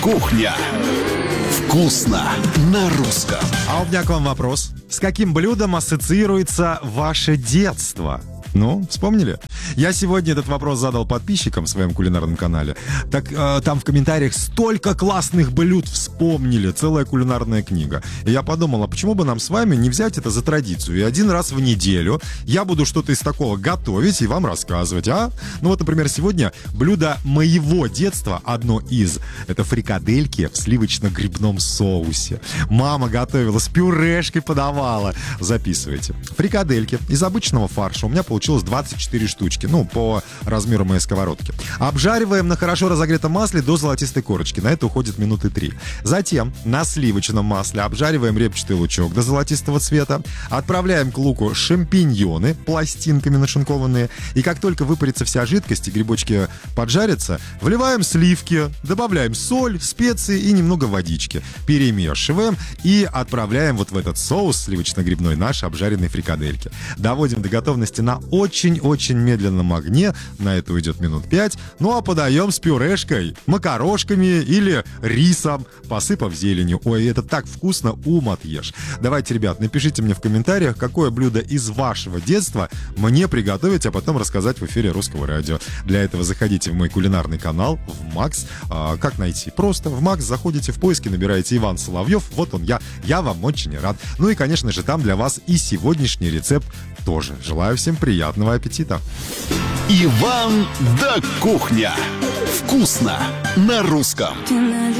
Кухня. Вкусно на русском. А у меня к вам вопрос. С каким блюдом ассоциируется ваше детство? Ну, вспомнили? Я сегодня этот вопрос задал подписчикам в своем кулинарном канале. Так там в комментариях столько классных блюд вспомнили. Целая кулинарная книга. И я подумал, а почему бы нам с вами не взять это за традицию? И один раз в неделю я буду что-то из такого готовить и вам рассказывать, а? Ну вот, например, сегодня блюдо моего детства, одно из. Это фрикадельки в сливочно-грибном соусе. Мама готовила, с пюрешкой подавала. Записывайте. Фрикадельки из обычного фарша у меня получилось 24 штучки, ну, по размеру моей сковородки. Обжариваем на хорошо разогретом масле до золотистой корочки. На это уходит минуты 3. Затем на сливочном масле обжариваем репчатый лучок до золотистого цвета. Отправляем к луку шампиньоны, пластинками нашинкованные. И как только выпарится вся жидкость и грибочки поджарятся, вливаем сливки, добавляем соль, специи и немного водички. Перемешиваем и отправляем вот в этот соус сливочно-грибной наши обжаренные фрикадельки. Доводим до готовности на очень-очень медленном огне, на это уйдет минут 5, ну а подаем с пюрешкой, макарошками или рисом, посыпав зеленью. Ой, это так вкусно, ум отъешь. Давайте, ребят, напишите мне в комментариях, какое блюдо из вашего детства мне приготовить, а потом рассказать в эфире Русского радио. Для этого заходите в мой кулинарный канал, в Макс. Как найти? Просто в Макс заходите в поиски, набираете Иван Соловьев, вот он я вам очень рад. Ну и, конечно же, там для вас и сегодняшний рецепт тоже. Желаю всем приятного аппетита. Иван да Кухня. Вкусно на русском.